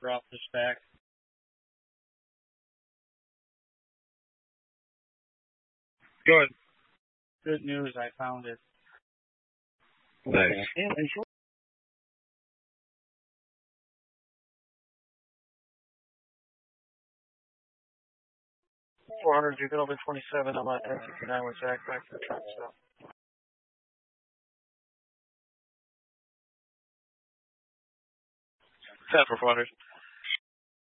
brought this back. Good. Good news. I found it. Nice. And 400, you get over 27. I'm at 1069 with Zach back to the truck stop. Set for 400.